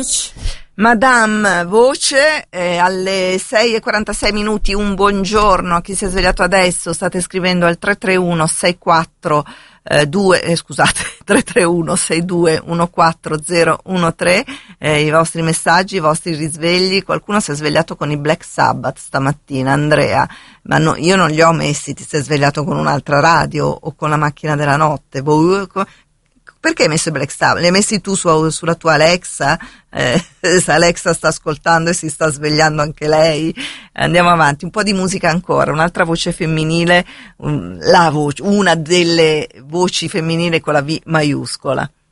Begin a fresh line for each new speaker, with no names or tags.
Madame Voce, alle 6:46 un buongiorno a chi si è svegliato adesso. State scrivendo al 331 64 331 62 14013 i vostri messaggi, i vostri risvegli. Qualcuno si è svegliato con i Black Sabbath stamattina, Andrea, ma no, io non li ho messi. Ti sei svegliato con un'altra radio o con la macchina della notte? Perché hai messo i Black Sabbath? Li hai messi tu sulla tua Alexa? Se Alexa sta ascoltando e si sta svegliando anche lei. Andiamo avanti, un po' di musica ancora, un'altra voce femminile, una delle voci femminili con la V maiuscola.